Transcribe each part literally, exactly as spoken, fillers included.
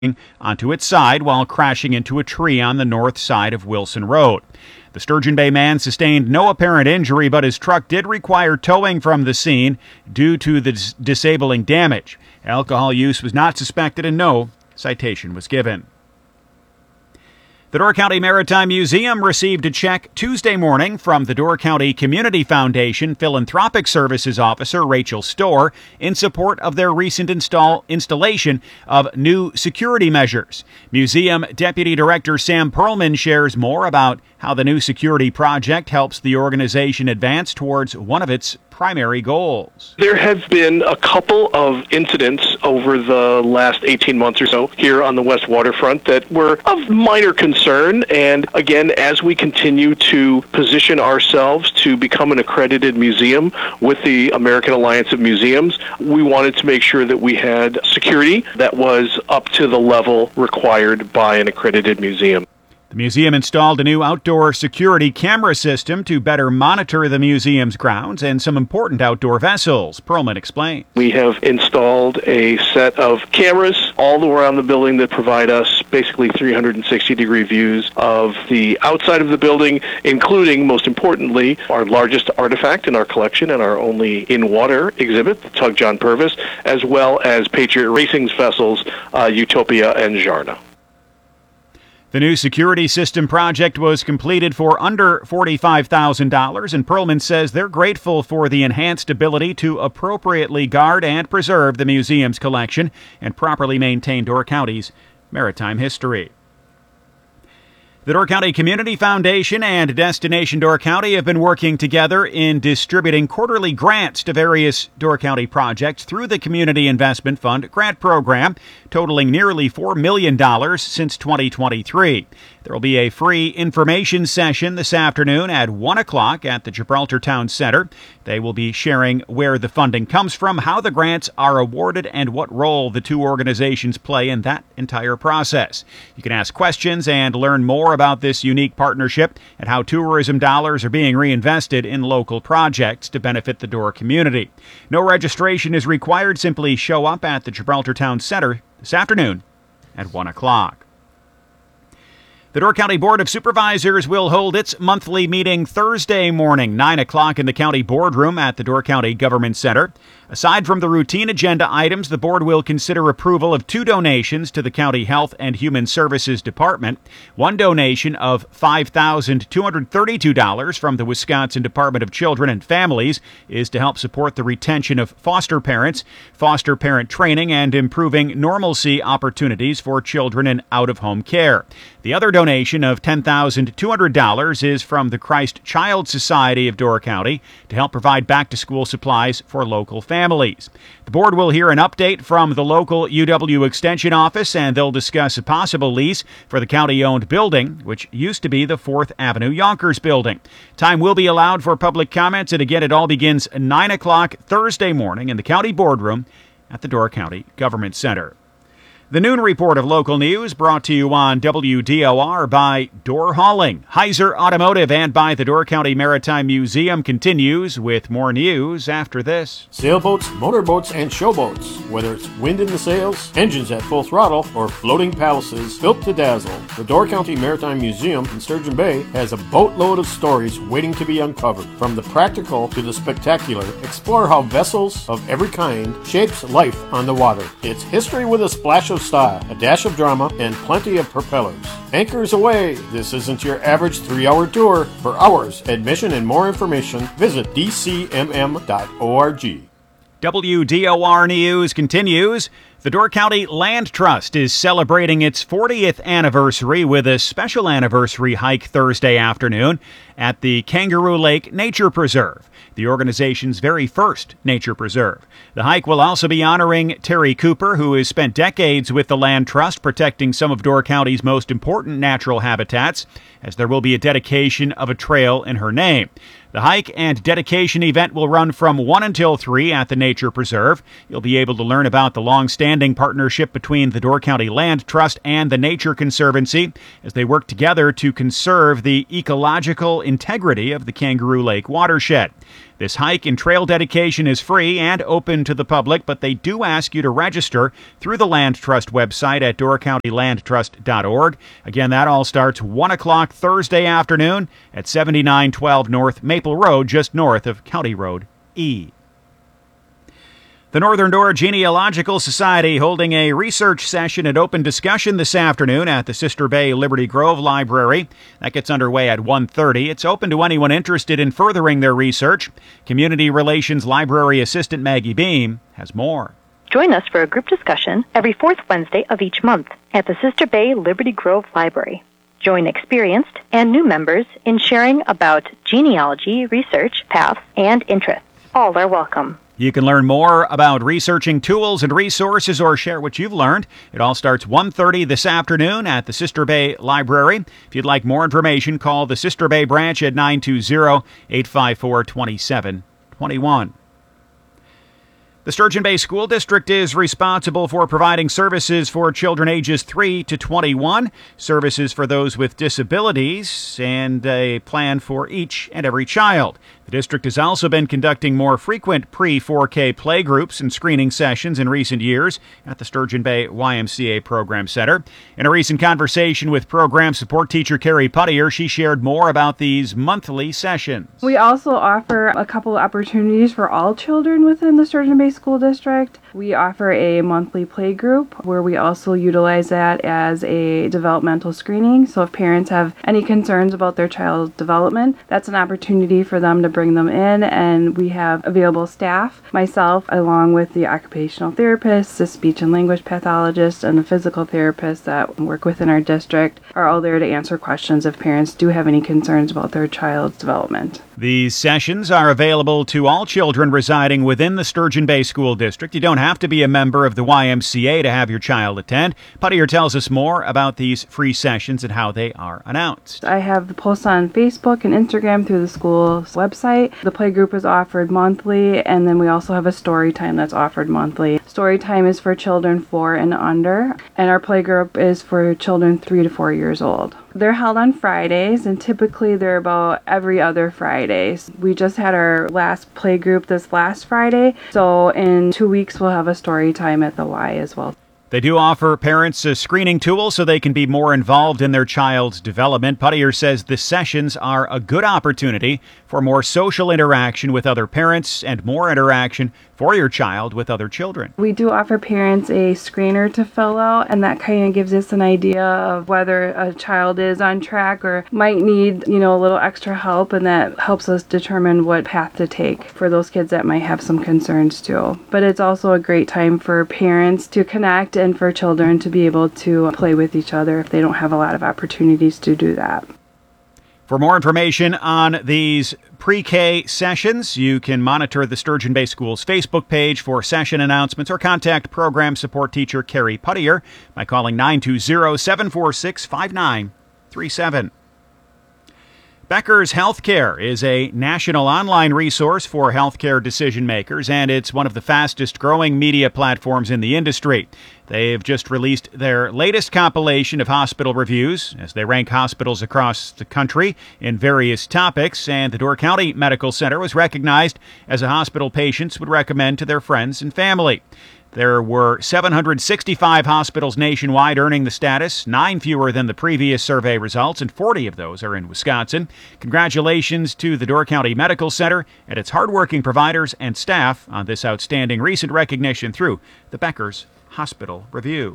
onto its side while crashing into a tree on the north side of Wilson Road. The Sturgeon Bay man sustained no apparent injury, but his truck did require towing from the scene due to the dis- disabling damage. Alcohol use was not suspected and no citation was given. The Door County Maritime Museum received a check Tuesday morning from the Door County Community Foundation Philanthropic Services Officer Rachel Storr in support of their recent install installation of new security measures. Museum Deputy Director Sam Perlman shares more about how the new security project helps the organization advance towards one of its primary goals. There have been a couple of incidents over the last eighteen months or so here on the West Waterfront that were of minor concern. And again, as we continue to position ourselves to become an accredited museum with the American Alliance of Museums, we wanted to make sure that we had security that was up to the level required by an accredited museum. The museum installed a new outdoor security camera system to better monitor the museum's grounds and some important outdoor vessels. Perlman explained. We have installed a set of cameras all around the building that provide us basically three hundred sixty degree views of the outside of the building, including, most importantly, our largest artifact in our collection and our only in-water exhibit, the Tug John Purvis, as well as Patriot Racing's vessels, uh, Utopia and Jarna. The new security system project was completed for under forty-five thousand dollars, and Perlman says they're grateful for the enhanced ability to appropriately guard and preserve the museum's collection and properly maintain Door County's maritime history. The Door County Community Foundation and Destination Door County have been working together in distributing quarterly grants to various Door County projects through the Community Investment Fund grant program, totaling nearly four million dollars since twenty twenty-three. There will be a free information session this afternoon at one o'clock at the Gibraltar Town Center. They will be sharing where the funding comes from, how the grants are awarded, and what role the two organizations play in that entire process. You can ask questions and learn more about this unique partnership and how tourism dollars are being reinvested in local projects to benefit the Door community. No registration is required. Simply show up at the Gibraltar Town Center this afternoon at one o'clock. The Door County Board of Supervisors will hold its monthly meeting Thursday morning, nine o'clock in the county boardroom at the Door County Government Center. Aside from the routine agenda items, the board will consider approval of two donations to the County Health and Human Services Department. One donation of five thousand two hundred thirty-two dollars from the Wisconsin Department of Children and Families is to help support the retention of foster parents, foster parent training, and improving normalcy opportunities for children in out-of-home care. The other donation of ten thousand two hundred dollars is from the Christ Child Society of Door County to help provide back-to-school supplies for local families. Families. The board will hear an update from the local U W Extension office, and they'll discuss a possible lease for the county-owned building, which used to be the fourth Avenue Yonkers building. Time will be allowed for public comments, and again, it all begins nine o'clock Thursday morning in the county boardroom at the Door County Government Center. The Noon Report of local news brought to you on W D O R by Door Hauling, Heiser Automotive, and by the Door County Maritime Museum continues with more news after this. Sailboats, motorboats, and showboats. Whether it's wind in the sails, engines at full throttle, or floating palaces built to dazzle, the Door County Maritime Museum in Sturgeon Bay has a boatload of stories waiting to be uncovered. From the practical to the spectacular, explore how vessels of every kind shapes life on the water. It's history with a splash of style, a dash of drama, and plenty of propellers. Anchors away! This isn't your average three-hour tour. For hours, admission, and more information, visit d c m m dot org. W D O R News continues. The Door County Land Trust is celebrating its fortieth anniversary with a special anniversary hike Thursday afternoon at the Kangaroo Lake Nature Preserve, the organization's very first nature preserve. The hike will also be honoring Terry Cooper, who has spent decades with the Land Trust protecting some of Door County's most important natural habitats, as there will be a dedication of a trail in her name. The hike and dedication event will run from one until three at the Nature Preserve. You'll be able to learn about the long-standing partnership between the Door County Land Trust and the Nature Conservancy as they work together to conserve the ecological integrity of the Kangaroo Lake watershed. This hike and trail dedication is free and open to the public, but they do ask you to register through the Land Trust website at door county land trust dot org. Again, that all starts one o'clock Thursday afternoon at seventy-nine twelve North Maple Road, just north of County Road E. The Northern Door Genealogical Society holding a research session and open discussion this afternoon at the Sister Bay Liberty Grove Library. That gets underway at one thirty. It's open to anyone interested in furthering their research. Community Relations Library Assistant Maggie Beam has more. Join us for a group discussion every fourth Wednesday of each month at the Sister Bay Liberty Grove Library. Join experienced and new members in sharing about genealogy, research, paths, and interests. All are welcome. You can learn more about researching tools and resources or share what you've learned. It all starts one thirty this afternoon at the Sister Bay Library. If you'd like more information, call the Sister Bay branch at nine two zero, eight five four, two seven two one. The Sturgeon Bay School District is responsible for providing services for children ages three to twenty-one, services for those with disabilities, and a plan for each and every child. The district has also been conducting more frequent pre four K playgroups and screening sessions in recent years at the Sturgeon Bay Y M C A Program Center. In a recent conversation with program support teacher Carrie Puttier, she shared more about these monthly sessions. We also offer a couple of opportunities for all children within the Sturgeon Bay School District. We offer a monthly play group where we also utilize that as a developmental screening. So if parents have any concerns about their child's development, that's an opportunity for them to bring them in, and we have available staff, myself along with the occupational therapist, the speech and language pathologist, and the physical therapist that work within our district are all there to answer questions if parents do have any concerns about their child's development. These sessions are available to all children residing within the Sturgeon Bay School District. You don't have to be a member of the Y M C A to have your child attend. Puttier tells us more about these free sessions and how they are announced. I have the posts on Facebook and Instagram through the school's website. The play group is offered monthly, and then we also have a story time that's offered monthly. Story time is for children four and under, and our play group is for children three to four years old. They're held on Fridays, and typically they're about every other Friday. We just had our last play group this last Friday, so in two weeks we'll have a story time at the Y as well. They do offer parents a screening tool so they can be more involved in their child's development. Puttier says the sessions are a good opportunity for more social interaction with other parents and more interaction for your child with other children. We do offer parents a screener to fill out, and that kind of gives us an idea of whether a child is on track or might need, you know, a little extra help, and that helps us determine what path to take for those kids that might have some concerns too. But it's also a great time for parents to connect and for children to be able to play with each other if they don't have a lot of opportunities to do that. For more information on these pre-K sessions, you can monitor the Sturgeon Bay Schools Facebook page for session announcements or contact program support teacher Carrie Puttier by calling nine two zero, seven four six, five nine three seven. Becker's Healthcare is a national online resource for healthcare decision makers, and it's one of the fastest growing media platforms in the industry. They've just released their latest compilation of hospital reviews as they rank hospitals across the country in various topics, and the Door County Medical Center was recognized as a hospital patients would recommend to their friends and family. There were seven hundred sixty-five hospitals nationwide earning the status, nine fewer than the previous survey results, and forty of those are in Wisconsin. Congratulations to the Door County Medical Center and its hardworking providers and staff on this outstanding recent recognition through the Becker's Hospital Review.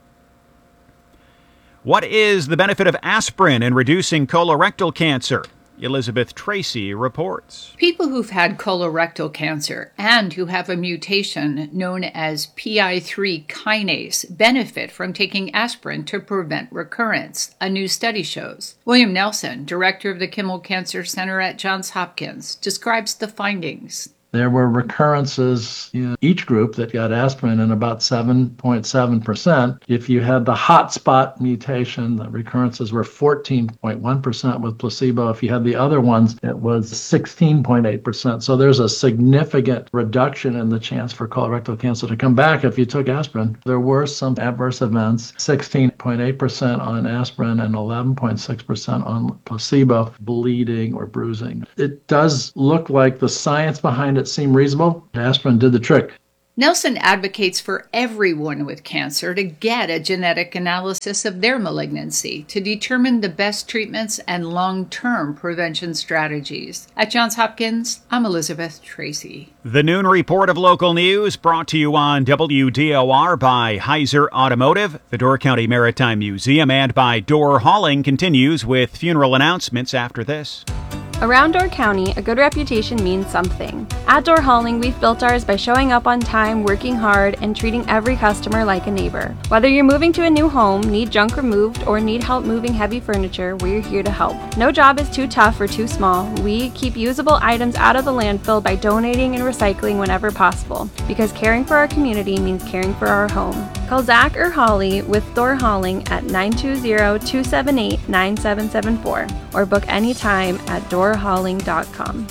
What is the benefit of aspirin in reducing colorectal cancer? Elizabeth Tracy reports. People who've had colorectal cancer and who have a mutation known as P I three kinase benefit from taking aspirin to prevent recurrence, a new study shows. William Nelson, director of the Kimmel Cancer Center at Johns Hopkins, describes the findings. there were recurrences in each group that got aspirin in about seven point seven percent. If you had the hotspot mutation, the recurrences were fourteen point one percent with placebo. If you had the other ones, it was sixteen point eight percent. So there's a significant reduction in the chance for colorectal cancer to come back if you took aspirin. There were some adverse events, sixteen point eight percent on aspirin and eleven point six percent on placebo, bleeding or bruising. It does look like the science behind it seemed reasonable. Aspirin did the trick. Nelson advocates for everyone with cancer to get a genetic analysis of their malignancy to determine the best treatments and long-term prevention strategies. At Johns Hopkins, I'm Elizabeth Tracy. The Noon Report of local news brought to you on W D O R by Heiser Automotive, the Door County Maritime Museum, and by Door Hauling continues with funeral announcements after this. Around Door County, a good reputation means something. At Door Hauling, we've built ours by showing up on time, working hard, and treating every customer like a neighbor. Whether you're moving to a new home, need junk removed, or need help moving heavy furniture, we're here to help. No job is too tough or too small. We keep usable items out of the landfill by donating and recycling whenever possible, because caring for our community means caring for our home. Call Zach or Holly with Door Hauling at nine two zero, two seven eight, nine seven seven four or book anytime at door hauling dot com.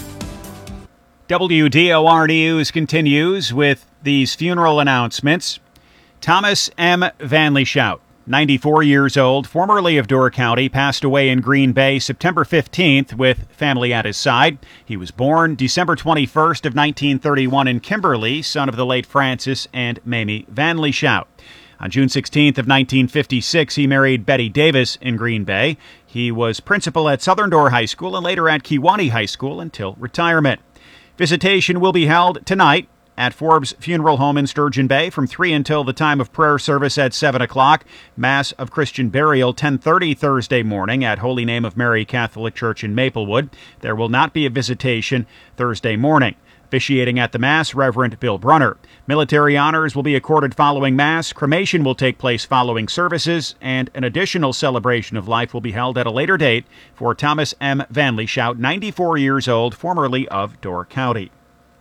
W D O R News continues with these funeral announcements. Thomas M. Van Lieshout, ninety-four years old, formerly of Door County, passed away in Green Bay September fifteenth with family at his side. He was born December twenty-first of nineteen thirty-one in Kimberly, son of the late Francis and Mamie Van Lieshout. On June sixteenth of nineteen fifty-six, he married Betty Davis in Green Bay. He was principal at Southern Door High School and later at Kewanee High School until retirement. Visitation will be held tonight at Forbes Funeral Home in Sturgeon Bay from three until the time of prayer service at seven o'clock. Mass of Christian Burial ten thirty Thursday morning at Holy Name of Mary Catholic Church in Maplewood. There will not be a visitation Thursday morning. Officiating at the Mass, Reverend Bill Brunner. Military honors will be accorded following Mass, cremation will take place following services, and an additional celebration of life will be held at a later date for Thomas M. Van Lieshout, ninety-four years old, formerly of Door County.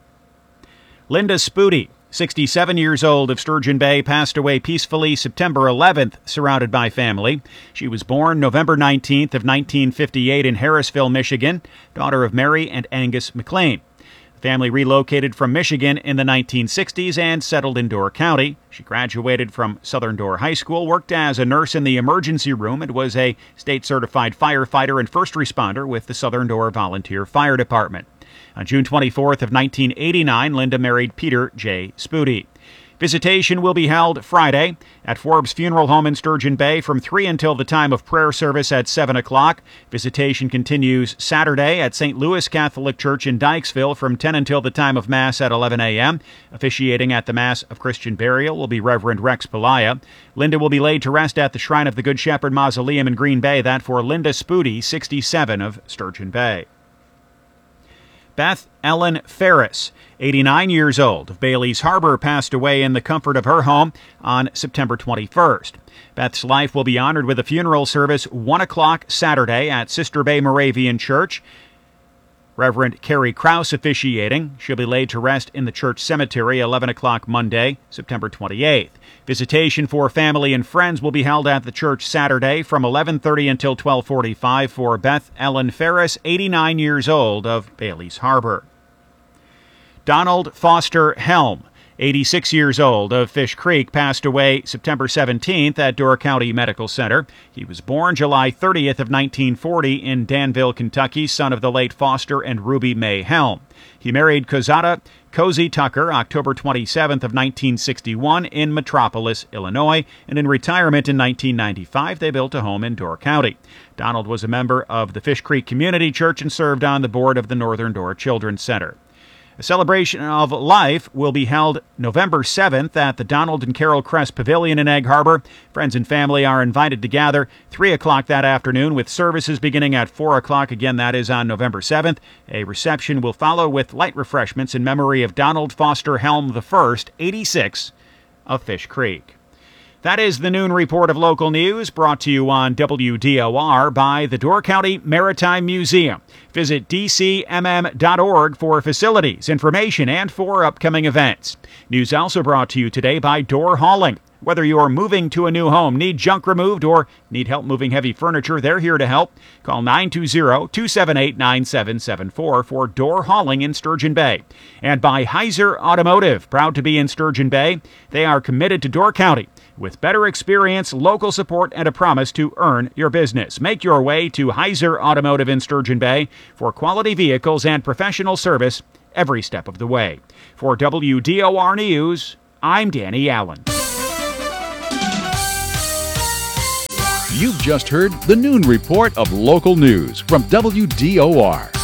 Linda Spooty, sixty-seven years old, of Sturgeon Bay, passed away peacefully September eleventh, surrounded by family. She was born November nineteenth of nineteen fifty-eight in Harrisville, Michigan, daughter of Mary and Angus McLean. The family relocated from Michigan in the nineteen sixties and settled in Door County. She graduated from Southern Door High School, worked as a nurse in the emergency room, and was a state-certified firefighter and first responder with the Southern Door Volunteer Fire Department. On June twenty-fourth of nineteen eighty-nine, Linda married Peter J. Spooty. Visitation will be held Friday at Forbes Funeral Home in Sturgeon Bay from three until the time of prayer service at seven o'clock. Visitation continues Saturday at Saint Louis Catholic Church in Dykesville from ten until the time of Mass at eleven a.m. Officiating at the Mass of Christian Burial will be Reverend Rex Pelaya. Linda will be laid to rest at the Shrine of the Good Shepherd Mausoleum in Green Bay. That for Linda Spooty, sixty-seven, of Sturgeon Bay. Beth Ellen Ferris, eighty-nine years old, of Bailey's Harbor, passed away in the comfort of her home on September twenty-first. Beth's life will be honored with a funeral service one o'clock Saturday at Sister Bay Moravian Church. Reverend Carrie Krause officiating. She'll be laid to rest in the church cemetery eleven o'clock Monday, September twenty-eighth. Visitation for family and friends will be held at the church Saturday from eleven thirty until twelve forty-five for Beth Ellen Ferris, eighty-nine years old, of Bailey's Harbor. Donald Foster Helm, eighty-six years old, of Fish Creek, passed away September seventeenth at Door County Medical Center. He was born July thirtieth of nineteen forty in Danville, Kentucky, son of the late Foster and Ruby May Helm. He married Cozada Cozy Tucker October twenty-seventh of nineteen sixty-one in Metropolis, Illinois, and in retirement in nineteen ninety-five they built a home in Door County. Donald was a member of the Fish Creek Community Church and served on the board of the Northern Door Children's Center. A celebration of life will be held November seventh at the Donald and Carol Crest Pavilion in Egg Harbor. Friends and family are invited to gather three o'clock that afternoon, with services beginning at four o'clock. Again, that is on November seventh. A reception will follow with light refreshments in memory of Donald Foster Helm the First, eighty-six, of Fish Creek. That is the Noon Report of local news, brought to you on W D O R by the Door County Maritime Museum. Visit d c m m dot org for facilities, information, and for upcoming events. News also brought to you today by Door Hauling. Whether you're moving to a new home, need junk removed, or need help moving heavy furniture, they're here to help. Call nine two zero, two seven eight, nine seven seven four for Door Hauling in Sturgeon Bay. And by Heiser Automotive, proud to be in Sturgeon Bay. They are committed to Door County with better experience, local support, and a promise to earn your business. Make your way to Heiser Automotive in Sturgeon Bay for quality vehicles and professional service every step of the way. For W D O R News, I'm Danny Allen. You've just heard the Noon Report of local news from W D O R.